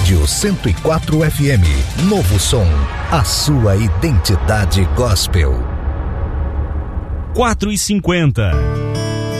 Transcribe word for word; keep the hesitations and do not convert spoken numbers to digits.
Rádio cento e quatro F M, Novo Som, a sua identidade gospel. quatro e cinquenta.